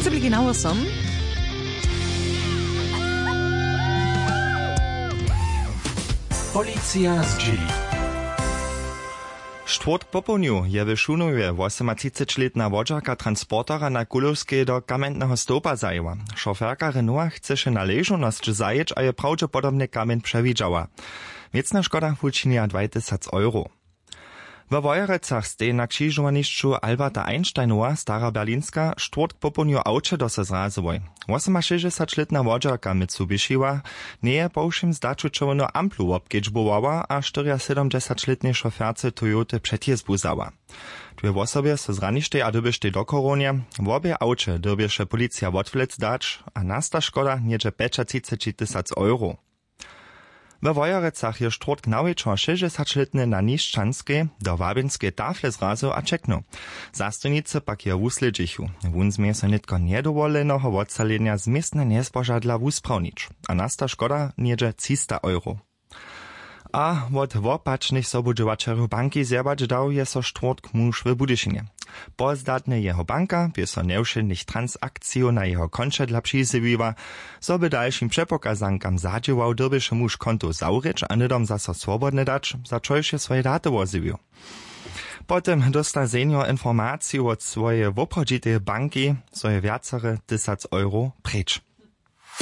Co by genau som? Policja z G. Štvrtk popołdniu je w Šunojie 38-letna wodžarka transportera na Kulowskiej do kamiennego stopa zajęła. Šoferka Renaulta chce się na leżoność zajeć, a je prawdopodobnie kamień przewidziała. Wiecna szkoda uczyniła 2000 euro. W Wojerecach stej na krzyżowaniszczu Alberta Einsteinowa, stara berlinska, štvrtk popołdniu auče do se zrazowoj. 68-letna wodžarka Mitsubishiwa nie je po všim zdaču červenou amplu obkedžbowała, a 74-letnej šoferce Toyoty předjezbu zała. Dwie osobie se zraništej a dybyštej do koronie, w obie auče dybieše policja odwlec dać, a nasta škoda niedzie 35 000 euro. We Wojerecach je štvrtk nawečer 60-letny na Niščanskej do Wabinskej tafle zrazu a čeknu. Zastojnice pak je wusledžichu. Wun zmije se nitko niedovoleného odsalenia z miestne nezbožadla wusprawnić, a nasta škoda niedzie 300 euro. A od wopačnych sobudžovačerów banki zjebać dał je so štvrtk muž w Budyšinie. Pozdatne jeho banka by so neušených transakciju na jeho konče dla přiziviva, so by dalším přepokazankam zadžiwał, dybyše muž konto zaureć a nidom zaso swobodne dać, za čojše svoje daty woziviu. Potem dostal senior informaciju od swojej wopodžitej banki, so je viacere 1000 euro preč.